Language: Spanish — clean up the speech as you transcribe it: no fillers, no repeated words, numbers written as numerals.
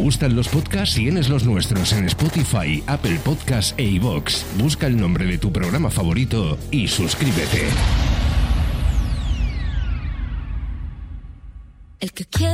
gustan los podcasts? Tienes los nuestros en Spotify, Apple Podcasts e iVoox. Busca el nombre de tu programa favorito y suscríbete. El que quiere